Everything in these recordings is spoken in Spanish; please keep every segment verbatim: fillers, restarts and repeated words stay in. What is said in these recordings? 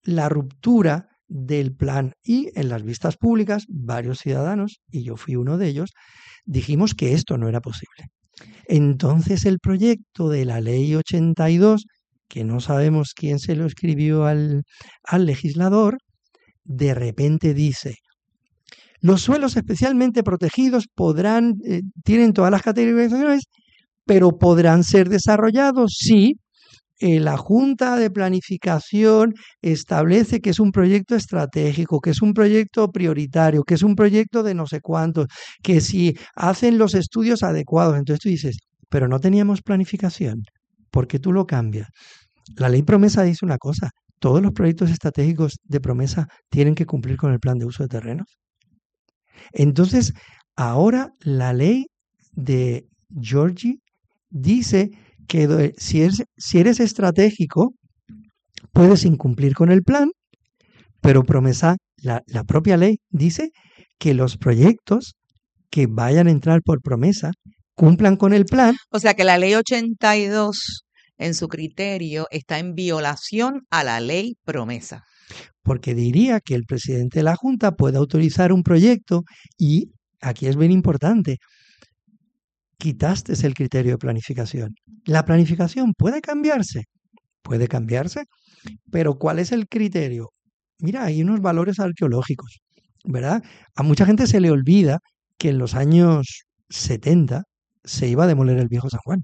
la ruptura del plan. Y en las vistas públicas, varios ciudadanos, y yo fui uno de ellos, dijimos que esto no era posible. Entonces el proyecto de la ley ochenta y dos, que no sabemos quién se lo escribió al, al legislador, de repente dice: los suelos especialmente protegidos podrán, eh, tienen todas las categorizaciones, pero podrán ser desarrollados si eh, la Junta de Planificación establece que es un proyecto estratégico, que es un proyecto prioritario, que es un proyecto de no sé cuántos, que si hacen los estudios adecuados. Entonces tú dices, pero no teníamos planificación, ¿por qué tú lo cambias? La ley promesa dice una cosa: todos los proyectos estratégicos de promesa tienen que cumplir con el plan de uso de terrenos. Entonces, ahora la ley de Giorgi dice que si eres, si eres estratégico, puedes incumplir con el plan, pero promesa, la, la propia ley dice que los proyectos que vayan a entrar por promesa cumplan con el plan. O sea que la ley ochenta y dos, en su criterio, está en violación a la ley promesa. Porque diría que el presidente de la Junta puede autorizar un proyecto y, aquí es bien importante, quitaste el criterio de planificación. La planificación puede cambiarse, puede cambiarse, pero ¿cuál es el criterio? Mira, hay unos valores arqueológicos, ¿verdad? A mucha gente se le olvida que en los años setenta se iba a demoler el viejo San Juan.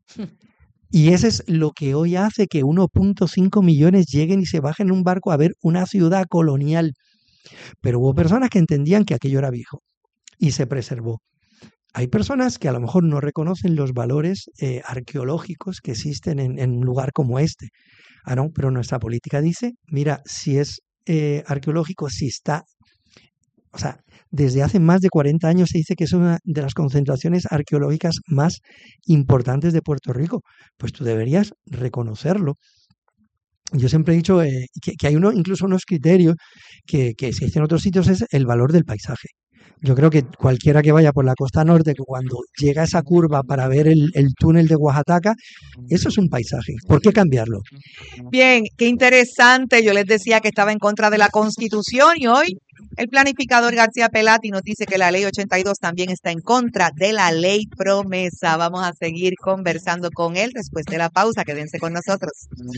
Y eso es lo que hoy hace que uno punto cinco millones lleguen y se bajen en un barco a ver una ciudad colonial. Pero hubo personas que entendían que aquello era viejo y se preservó. Hay personas que a lo mejor no reconocen los valores eh, arqueológicos que existen en, en un lugar como este. Ah, no, pero nuestra política dice, mira, si es eh, arqueológico, si está... O sea, desde hace más de cuarenta años se dice que es una de las concentraciones arqueológicas más importantes de Puerto Rico. Pues tú deberías reconocerlo. Yo siempre he dicho eh, que, que hay uno, incluso unos criterios que, que existen en otros sitios, es el valor del paisaje. Yo creo que cualquiera que vaya por la costa norte, que cuando llega a esa curva para ver el, el túnel de Oaxaca, eso es un paisaje. ¿Por qué cambiarlo? Bien, qué interesante. Yo les decía que estaba en contra de la Constitución y hoy el planificador García Pelati nos dice que la ley ochenta y dos también está en contra de la ley promesa. Vamos a seguir conversando con él después de la pausa. Quédense con nosotros.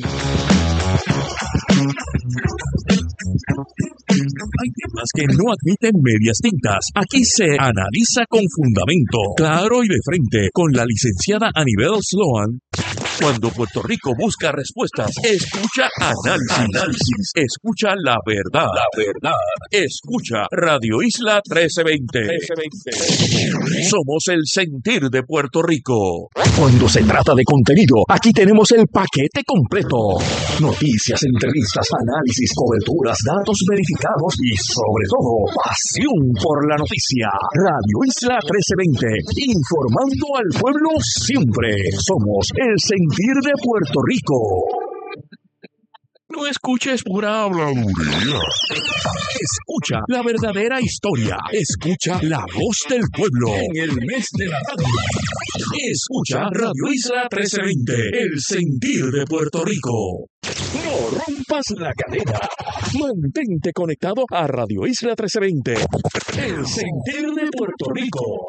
Hay temas que no admiten medias tintas. Aquí se analiza con fundamento, claro y de frente, con la licenciada Anibel Sloan. Cuando Puerto Rico busca respuestas, escucha análisis, análisis, escucha la verdad, la verdad, escucha Radio Isla trece veinte. Somos el sentir de Puerto Rico. Cuando se trata de contenido, aquí tenemos el paquete completo. Noticias, entrevistas, análisis, coberturas, datos verificados y sobre todo, pasión por la noticia. Radio Isla trece veinte, informando al pueblo siempre. Somos el sentir de Puerto Rico. No escuches pura habladuría. Escucha la verdadera historia. Escucha la voz del pueblo en el mes de la radio. Escucha Radio Isla trece veinte, el sentir de Puerto Rico. No rompas la cadena. Mantente conectado a Radio Isla trece veinte, el sentir de Puerto Rico.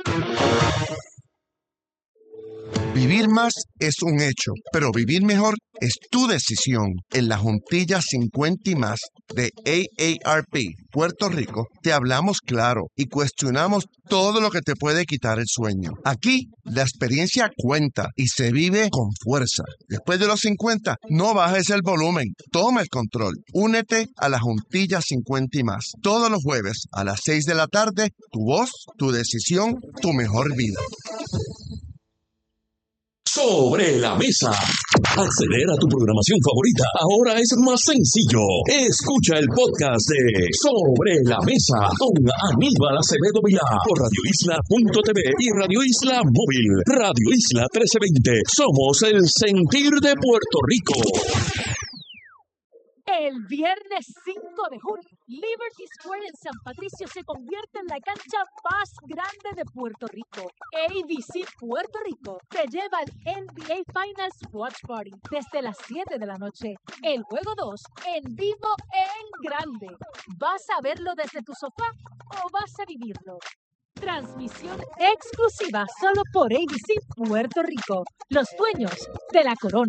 Vivir más es un hecho, pero vivir mejor es tu decisión. En la Juntilla cincuenta y más de A A R P Puerto Rico, te hablamos claro y cuestionamos todo lo que te puede quitar el sueño. Aquí, la experiencia cuenta y se vive con fuerza. Después de los cincuenta, no bajes el volumen. Toma el control. Únete a la Juntilla cincuenta y más. Todos los jueves a las seis de la tarde, tu voz, tu decisión, tu mejor vida. Sobre la mesa. Acceder a tu programación favorita ahora es más sencillo. Escucha el podcast de Sobre la Mesa con Aníbal Acevedo Vilá por radio isla punto t v y Radio Isla Móvil. Radio Isla trece veinte. Somos el sentir de Puerto Rico. El viernes cinco de junio, Liberty Square en San Patricio se convierte en la cancha más grande de Puerto Rico. A B C Puerto Rico te lleva al N B A Finals Watch Party desde las siete de la noche. El juego dos en vivo en grande. ¿Vas a verlo desde tu sofá o vas a vivirlo? Transmisión exclusiva solo por A B C Puerto Rico, los dueños de la corona.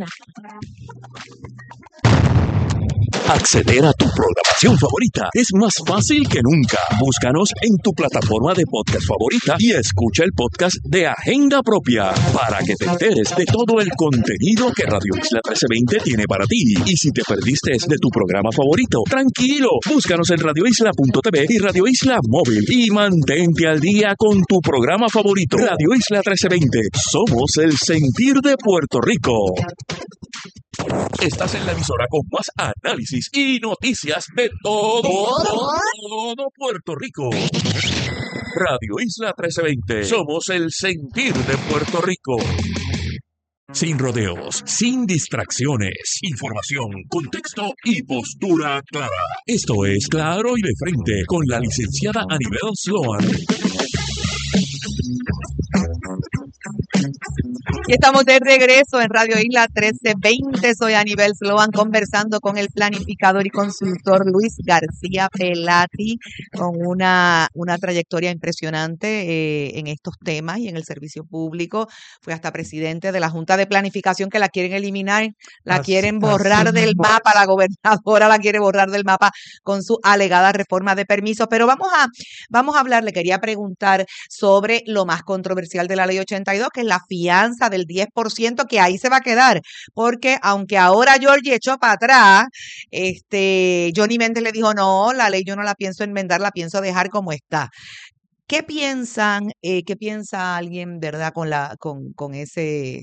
Acceder a tu programación favorita es más fácil que nunca. Búscanos en tu plataforma de podcast favorita y escucha el podcast de Agenda Propia para que te enteres de todo el contenido que Radio Isla trece veinte tiene para ti. Y si te perdiste de tu programa favorito, tranquilo, búscanos en radio isla punto t v y Radio Isla Móvil y mantente al día con tu programa favorito. Radio Isla trece veinte, somos el sentir de Puerto Rico. Estás en la emisora con más análisis y noticias de todo, todo, todo Puerto Rico. Radio Isla trece veinte. Somos el sentir de Puerto Rico. Sin rodeos, sin distracciones. Información, contexto y postura clara. Esto es Claro y de Frente con la licenciada Anibel Sloan. Y estamos de regreso en Radio Isla trece veinte. Soy Anibel Sloan conversando con el planificador y consultor Luis García Pelati, con una, una trayectoria impresionante eh, en estos temas y en el servicio público. Fue hasta presidente de la Junta de Planificación, que la quieren eliminar, la Así- quieren borrar así del mismo mapa, la gobernadora la quiere borrar del mapa con su alegada reforma de permisos. Pero vamos a, vamos a hablar, le quería preguntar sobre lo más controversial de la ley ochenta y dos, que es la fianza del diez por ciento, que ahí se va a quedar, porque aunque ahora Georgie echó para atrás, este, Johnny Méndez le dijo, no, la ley yo no la pienso enmendar, la pienso dejar como está. ¿Qué piensan, eh, qué piensa alguien, verdad, con la, con, con ese,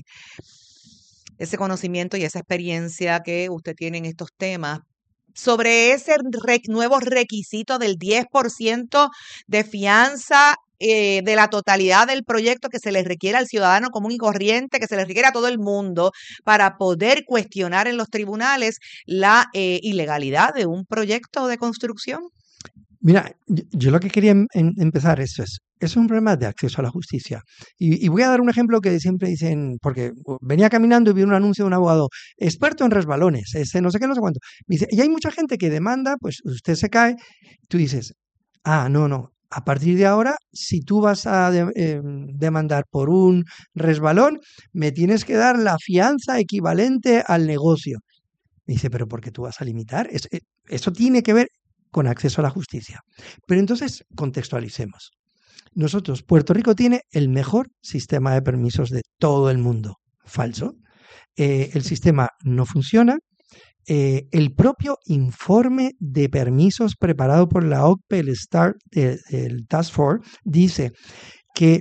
ese conocimiento y esa experiencia que usted tiene en estos temas, sobre ese re- nuevo requisito del diez por ciento de fianza eh, de la totalidad del proyecto que se le requiere al ciudadano común y corriente, que se le requiere a todo el mundo para poder cuestionar en los tribunales la eh, ilegalidad de un proyecto de construcción? Mira, yo, yo lo que quería em- em- empezar esto es, es un problema de acceso a la justicia. Y, y voy a dar un ejemplo que siempre dicen, porque uh, venía caminando y vi un anuncio de un abogado, experto en resbalones, este, no sé qué, no sé cuánto. Me dice, y hay mucha gente que demanda, pues usted se cae, tú dices, ah, no, no, a partir de ahora, si tú vas a de- em, demandar por un resbalón, me tienes que dar la fianza equivalente al negocio. Me dice, pero ¿por qué tú vas a limitar? Es- eh, eso tiene que ver con acceso a la justicia. Pero entonces contextualicemos. Nosotros, Puerto Rico tiene el mejor sistema de permisos de todo el mundo. Falso. Eh, el sistema no funciona. Eh, el propio informe de permisos preparado por la O C P E, el START, de- del Task Force, dice que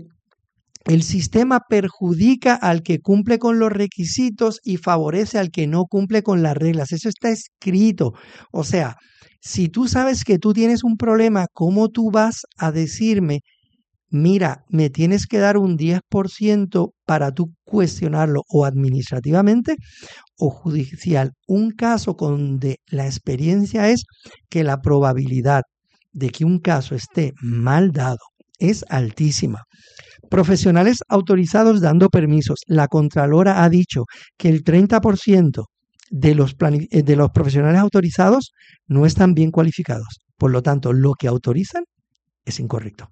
el sistema perjudica al que cumple con los requisitos y favorece al que no cumple con las reglas. Eso está escrito. O sea, si tú sabes que tú tienes un problema, ¿cómo tú vas a decirme, mira, me tienes que dar un diez por ciento para tú cuestionarlo o administrativamente o judicial? Un caso donde la experiencia es que la probabilidad de que un caso esté mal dado es altísima. Profesionales autorizados dando permisos. La Contralora ha dicho que el treinta por ciento de los, plani- eh, de los profesionales autorizados no están bien cualificados. Por lo tanto, lo que autorizan es incorrecto.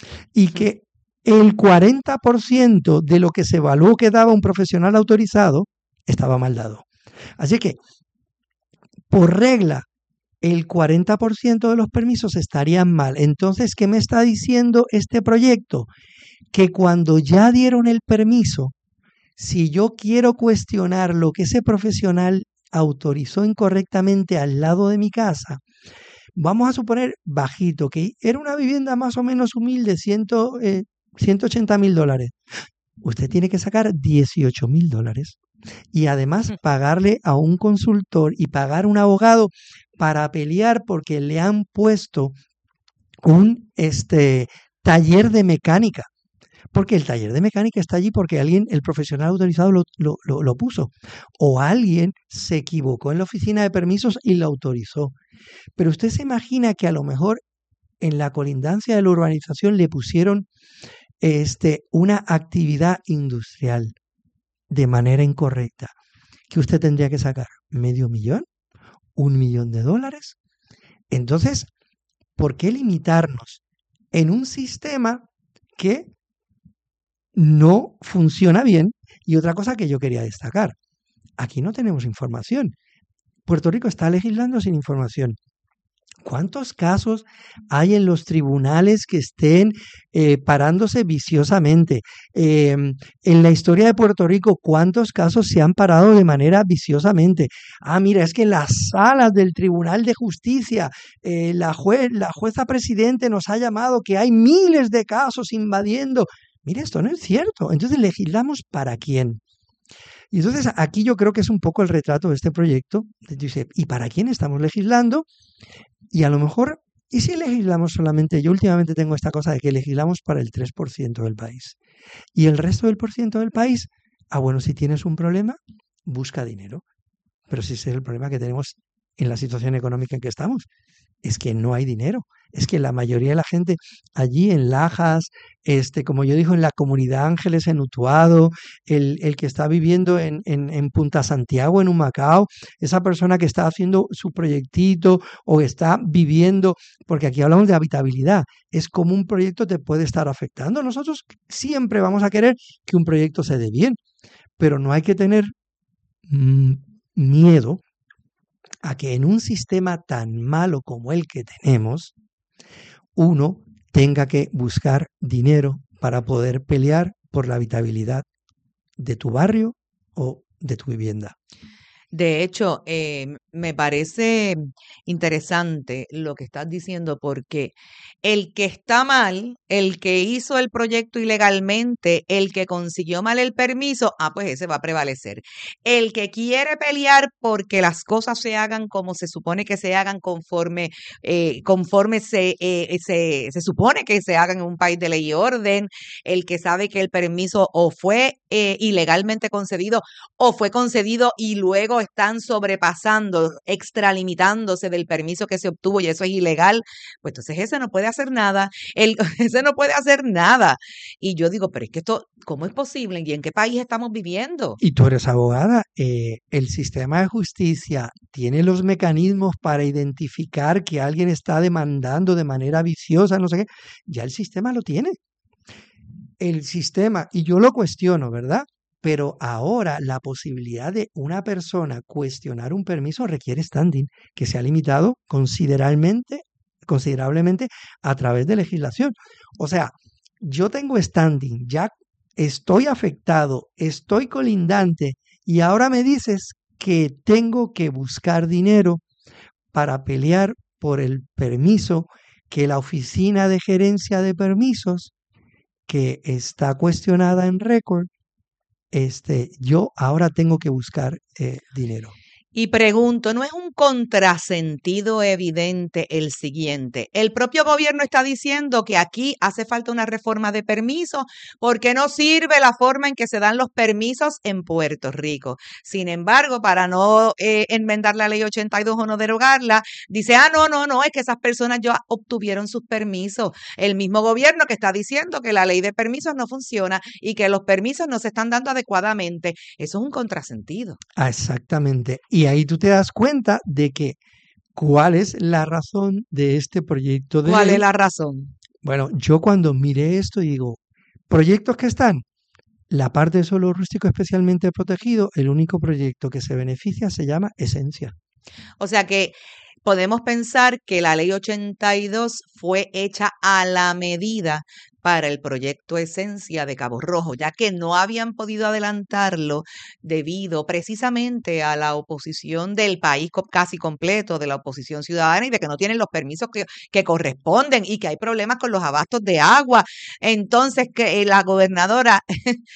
Y que el cuarenta por ciento de lo que se evaluó que daba un profesional autorizado estaba mal dado. Así que, por regla, el cuarenta por ciento de los permisos estarían mal. Entonces, ¿qué me está diciendo este proyecto? Que cuando ya dieron el permiso, si yo quiero cuestionar lo que ese profesional autorizó incorrectamente al lado de mi casa, vamos a suponer bajito, que era una vivienda más o menos humilde, cien, eh, ciento ochenta mil dólares. Usted tiene que sacar dieciocho mil dólares y además pagarle a un consultor y pagar un abogado para pelear porque le han puesto un este, taller de mecánica. Porque el taller de mecánica está allí porque alguien, el profesional autorizado lo, lo, lo, lo puso. O alguien se equivocó en la oficina de permisos y lo autorizó. Pero usted se imagina que a lo mejor en la colindancia de la urbanización le pusieron este, una actividad industrial de manera incorrecta, que usted tendría que sacar medio millón, un millón de dólares. Entonces, ¿por qué limitarnos en un sistema que no funciona bien? Y otra cosa que yo quería destacar, aquí no tenemos información. Puerto Rico está legislando sin información. ¿Cuántos casos hay en los tribunales que estén eh, parándose viciosamente? Eh, en la historia de Puerto Rico, ¿cuántos casos se han parado de manera viciosamente? Ah, mira, es que en las salas del Tribunal de Justicia, eh, la, jue la jueza presidente nos ha llamado que hay miles de casos invadiendo. Mire, esto no es cierto. Entonces, ¿legislamos para quién? Y entonces aquí yo creo que es un poco el retrato de este proyecto. Dice, ¿y para quién estamos legislando? Y a lo mejor, ¿y si legislamos solamente? Yo últimamente tengo esta cosa de que legislamos para el tres por ciento del país. Y el resto del por ciento del país, ah, bueno, si tienes un problema, busca dinero. Pero si ese es el problema que tenemos en la situación económica en que estamos, es que no hay dinero. Es que la mayoría de la gente allí en Lajas, este, como yo digo, en la comunidad Ángeles en Utuado, el, el que está viviendo en, en, en Punta Santiago, en Humacao, esa persona que está haciendo su proyectito o está viviendo, porque aquí hablamos de habitabilidad, es como un proyecto te puede estar afectando. Nosotros siempre vamos a querer que un proyecto se dé bien, pero no hay que tener mmm, miedo a que en un sistema tan malo como el que tenemos, uno tenga que buscar dinero para poder pelear por la habitabilidad de tu barrio o de tu vivienda. De hecho, eh, me parece interesante lo que estás diciendo porque el que está mal, el que hizo el proyecto ilegalmente, el que consiguió mal el permiso, ah, pues ese va a prevalecer. El que quiere pelear porque las cosas se hagan como se supone que se hagan conforme, eh, conforme se, eh, se, se supone que se hagan en un país de ley y orden, el que sabe que el permiso o fue eh, ilegalmente concedido o fue concedido y luego están sobrepasando, extralimitándose del permiso que se obtuvo y eso es ilegal, pues entonces ese no puede hacer nada, el, ese no puede hacer nada. Y yo digo, pero es que esto, ¿cómo es posible? ¿Y en qué país estamos viviendo? Y tú eres abogada, eh, el sistema de justicia tiene los mecanismos para identificar que alguien está demandando de manera viciosa, no sé qué, ya el sistema lo tiene. El sistema, y yo lo cuestiono, ¿verdad? Pero ahora la posibilidad de una persona cuestionar un permiso requiere standing, que se ha limitado considerablemente, considerablemente a través de legislación. O sea, yo tengo standing, ya estoy afectado, estoy colindante, y ahora me dices que tengo que buscar dinero para pelear por el permiso que la oficina de gerencia de permisos, que está cuestionada en récord, este, yo ahora tengo que buscar eh, dinero. Y pregunto, ¿no es un contrasentido evidente el siguiente? El propio gobierno está diciendo que aquí hace falta una reforma de permisos porque no sirve la forma en que se dan los permisos en Puerto Rico. Sin embargo, para no eh, enmendar la ley ochenta y dos o no derogarla, dice, ah, no, no, no, es que esas personas ya obtuvieron sus permisos. El mismo gobierno que está diciendo que la ley de permisos no funciona y que los permisos no se están dando adecuadamente. Eso es un contrasentido. Ah, exactamente. Y ahí tú te das cuenta de que cuál es la razón de este proyecto de ¿Cuál ley. es la razón? Bueno, yo cuando miré esto digo, proyectos que están, la parte de suelo rústico especialmente protegido, el único proyecto que se beneficia se llama Esencia. O sea que podemos pensar que la ley ochenta y dos fue hecha a la medida para el proyecto Esencia de Cabo Rojo, ya que no habían podido adelantarlo debido precisamente a la oposición del país casi completo, de la oposición ciudadana y de que no tienen los permisos que, que corresponden y que hay problemas con los abastos de agua. Entonces, que la gobernadora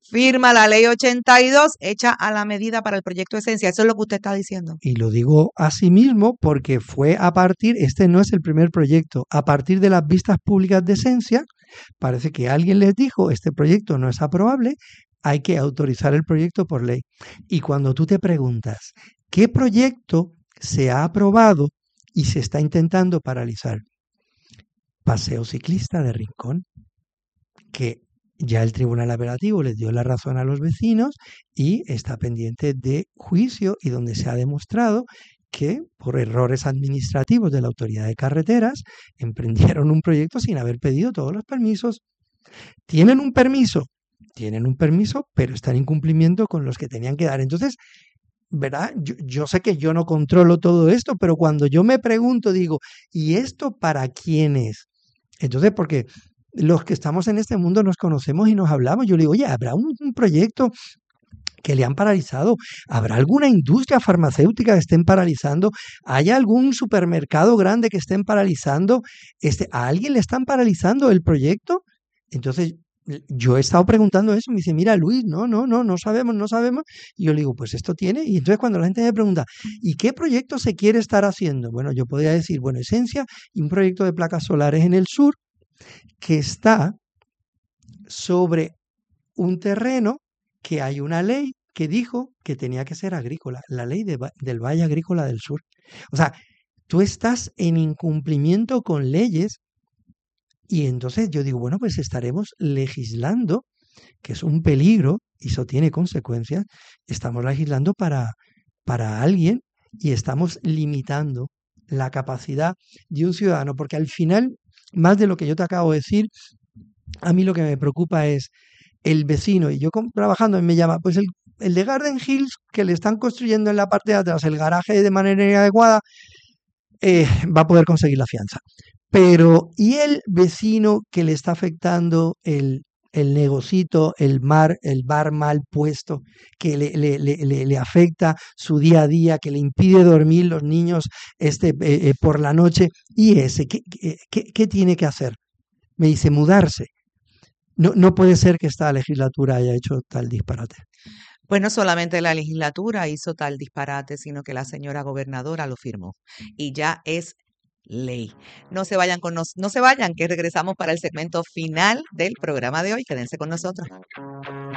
firma la ley ochenta y dos hecha a la medida para el proyecto Esencia. Eso es lo que usted está diciendo. Y lo digo así mismo porque fue a partir, este no es el primer proyecto, a partir de las vistas públicas de Esencia, parece que alguien les dijo, este proyecto no es aprobable, hay que autorizar el proyecto por ley. Y cuando tú te preguntas, ¿qué proyecto se ha aprobado y se está intentando paralizar? Paseo ciclista de Rincón, que ya el Tribunal Apelativo les dio la razón a los vecinos y está pendiente de juicio y donde se ha demostrado que por errores administrativos de la Autoridad de Carreteras emprendieron un proyecto sin haber pedido todos los permisos. Tienen un permiso, tienen un permiso, pero están en incumplimiento con los que tenían que dar. Entonces, ¿verdad? Yo, yo sé que yo no controlo todo esto, pero cuando yo me pregunto, digo, ¿y esto para quién es? Entonces, porque los que estamos en este mundo nos conocemos y nos hablamos, yo le digo, oye, ¿habrá un, un proyecto que le han paralizado? ¿Habrá alguna industria farmacéutica que estén paralizando? ¿Hay algún supermercado grande que estén paralizando? Este, ¿A alguien le están paralizando el proyecto? Entonces, yo he estado preguntando eso, me dice, mira Luis, no, no, no, no sabemos, no sabemos. Y yo le digo, pues esto tiene. Y entonces cuando la gente me pregunta, ¿y qué proyecto se quiere estar haciendo? Bueno, yo podría decir, bueno, Esencia y un proyecto de placas solares en el sur que está sobre un terreno que hay una ley que dijo que tenía que ser agrícola, la ley de, del Valle Agrícola del Sur. O sea, tú estás en incumplimiento con leyes y entonces yo digo, bueno, pues estaremos legislando, que es un peligro y eso tiene consecuencias, estamos legislando para, para alguien y estamos limitando la capacidad de un ciudadano, porque al final, más de lo que yo te acabo de decir, a mí lo que me preocupa es el vecino, y yo trabajando me llama, pues el, el de Garden Hills, que le están construyendo en la parte de atrás el garaje de manera inadecuada, eh, va a poder conseguir la fianza. Pero, ¿y el vecino que le está afectando el, el negocito, el mar, el bar mal puesto, que le, le, le, le, le afecta su día a día, que le impide dormir los niños este, eh, eh, por la noche? ¿Y ese qué, qué, qué tiene que hacer? Me dice, mudarse. No, no puede ser que esta legislatura haya hecho tal disparate. Pues no solamente la legislatura hizo tal disparate, sino que la señora gobernadora lo firmó. Y ya es ley. No se vayan con nos, no se vayan, que regresamos para el segmento final del programa de hoy. Quédense con nosotros.